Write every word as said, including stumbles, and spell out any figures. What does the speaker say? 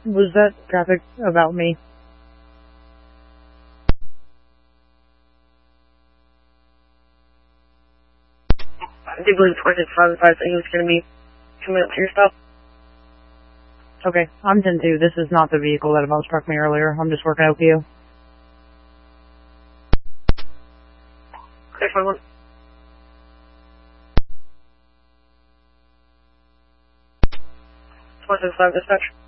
Was that traffic about me? I do believe it's working five and five, so he was going to be coming up to your stop. Okay, I'm ten two. This is not the vehicle that about struck me earlier. I'm just working out for you. Clear for one. One six five dispatch.